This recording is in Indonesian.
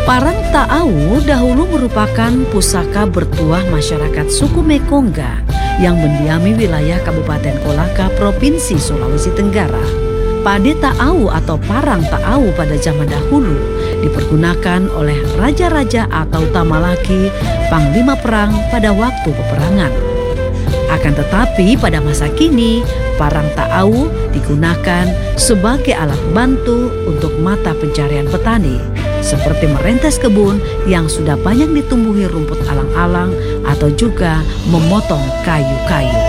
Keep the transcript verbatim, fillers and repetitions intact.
Parang Ta'au dahulu merupakan pusaka bertuah masyarakat suku Mekongga yang mendiami wilayah Kabupaten Kolaka, Provinsi Sulawesi Tenggara. Pade Ta'au atau parang Ta'au pada zaman dahulu dipergunakan oleh raja-raja atau tamalaki, panglima perang pada waktu peperangan. Akan tetapi pada masa kini, parang Ta'au digunakan sebagai alat bantu untuk mata pencarian petani, seperti merentes kebun yang sudah banyak ditumbuhi rumput alang-alang atau juga memotong kayu-kayu.